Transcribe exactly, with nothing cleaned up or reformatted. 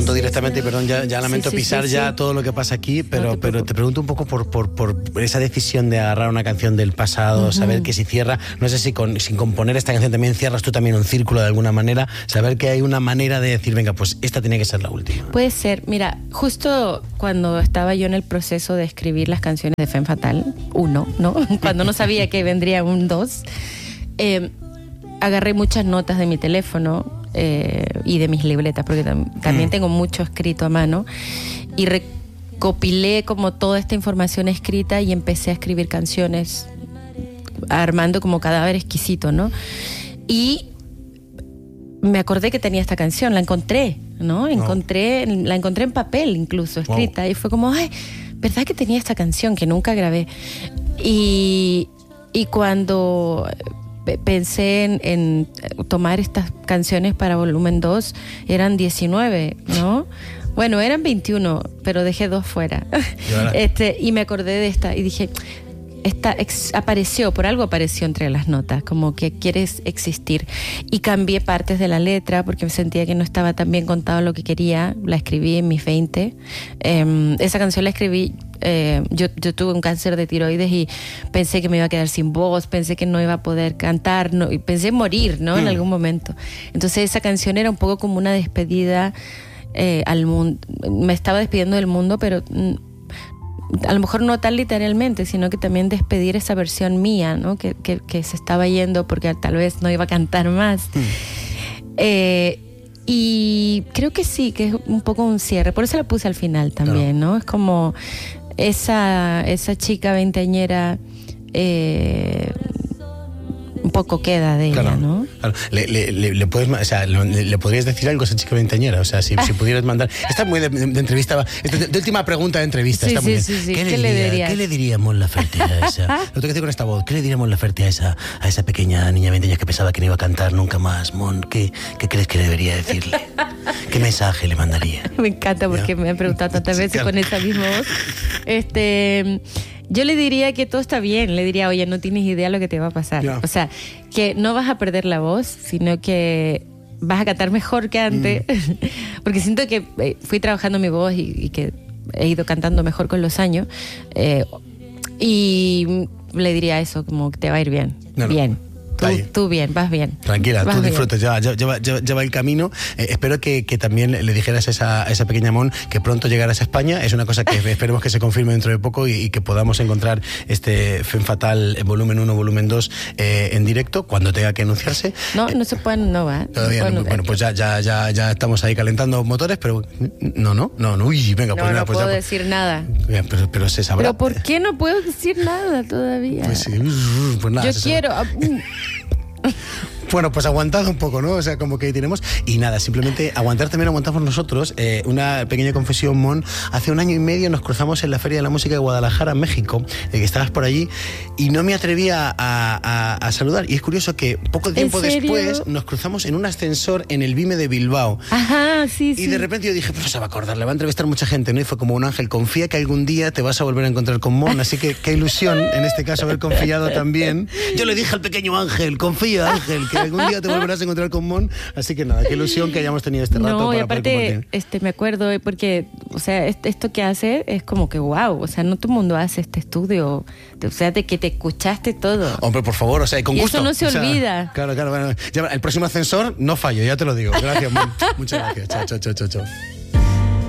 pregunto directamente, perdón, ya, ya lamento sí, sí, pisar sí, ya sí. todo lo que pasa aquí, pero, No te pero te pregunto un poco por, por, por esa decisión de agarrar una canción del pasado, uh-huh. saber que si cierra, no sé si con, sin componer esta canción también cierras tú también un círculo de alguna manera, saber que hay una manera de decir, venga, pues esta tiene que ser la última. Puede ser, mira, justo cuando estaba yo en el proceso de escribir las canciones de Femme Fatale, uno, ¿no? Cuando no sabía que vendría un dos, eh, agarré muchas notas de mi teléfono eh, y de mis libretas, porque tam- también mm. tengo mucho escrito a mano, y recopilé como toda esta información escrita y empecé a escribir canciones armando como cadáver exquisito, ¿no? Y me acordé que tenía esta canción, la encontré, ¿no? Encontré, wow. La encontré en papel incluso, escrita, wow. Y fue como, ay, ¿verdad que tenía esta canción que nunca grabé? Y, y cuando pensé en, en tomar estas canciones para volumen dos, eran diecinueve, ¿no? Bueno, eran veintiuno, pero dejé dos fuera. este, y me acordé de esta y dije, esta ex- apareció, por algo apareció entre las notas, como que quieres existir. Y cambié partes de la letra porque sentía que no estaba tan bien contado lo que quería. La escribí en mis veinte. Eh, esa canción la escribí, eh, yo, yo tuve un cáncer de tiroides y pensé que me iba a quedar sin voz, pensé que no iba a poder cantar, no, y pensé morir, ¿no? En algún momento. Entonces esa canción era un poco como una despedida eh, al mundo. Me estaba despidiendo del mundo, pero mm, a lo mejor no tan literalmente, sino que también despedir esa versión mía, ¿no? Que, que, que se estaba yendo porque tal vez no iba a cantar más. Mm. Eh, y creo que sí, que es un poco un cierre. Por eso la puse al final también, claro. ¿no? Es como esa, esa chica veinteañera, eh, un poco queda de claro, ella, ¿no? Claro. Le, le, le, le, puedes, o sea, le, le podrías decir algo a esa chica veinteañera, o sea, si, si pudieras mandar... Esta es muy de, de, de entrevista, de, de última pregunta de entrevista, sí, está sí, muy bien. Sí, sí. ¿Qué, ¿Qué, le le diría, ¿Qué le diríamos la Ferti a esa? Lo tengo que decir con esta voz. ¿Qué le diríamos la Ferti a esa, a esa pequeña niña veinteañera que pensaba que no iba a cantar nunca más? Mon, ¿qué, qué crees que debería decirle? ¿Qué mensaje le mandaría? Me encanta porque ¿Ya? me han preguntado tantas veces sí, claro. con esa misma voz. Este... Yo le diría que todo está bien, le diría, oye, no tienes idea lo que te va a pasar. Yeah. O sea, que no vas a perder la voz, sino que vas a cantar mejor que antes, mm. porque siento que fui trabajando mi voz y, y que he ido cantando mejor con los años, eh, y le diría eso, como que te va a ir bien, no, bien. No. Tú, tú bien, vas bien. Tranquila, vas tú disfrutas, lleva, lleva, lleva, lleva el camino. Eh, espero que, que también le dijeras a esa, a esa pequeña Mon que pronto llegarás a España. Es una cosa que esperemos que se confirme dentro de poco y, y que podamos encontrar este Femme Fatale volumen uno, volumen dos eh, en directo cuando tenga que anunciarse. No, no se pueden, no va. Todavía no. Bueno, pues ya, ya, ya, ya estamos ahí calentando motores, pero no, no, no, no. Uy, venga, no, pues no nada, pues puedo ya, decir nada. Pero, pero se sabrá. ¿Pero por qué no puedo decir nada todavía? Pues sí, pues nada. Yo quiero... Bueno, pues aguantad un poco, ¿no? O sea, como que tenemos... Y nada, simplemente aguantar también aguantamos nosotros. Eh, una pequeña confesión, Mon. Hace un año y medio nos cruzamos en la Feria de la Música de Guadalajara, México, de que estabas por allí, y no me atrevía a, a, a saludar. Y es curioso que poco tiempo después nos cruzamos en un ascensor en el Vime de Bilbao. Ajá, sí, sí. Y de repente yo dije, pues se va a acordar, le va a entrevistar mucha gente, ¿no? Y fue como un ángel, confía que algún día te vas a volver a encontrar con Mon. Así que qué ilusión, en este caso, haber confiado también. Yo le dije al pequeño Ángel, confía, Ángel, que algún día te volverás a encontrar con Mon, así que nada, qué ilusión que hayamos tenido este rato. No, para y aparte, este, me acuerdo, porque, o sea, esto que hace es como que wow, o sea, no todo el mundo hace este estudio, o sea, de que te escuchaste todo. Hombre, por favor, o sea, con y gusto. eso no se o sea, olvida. Claro, claro, bueno, ya, el próximo ascensor no fallo, ya te lo digo. Gracias, Mon. Muchas gracias. Chao, chao, chao, chao.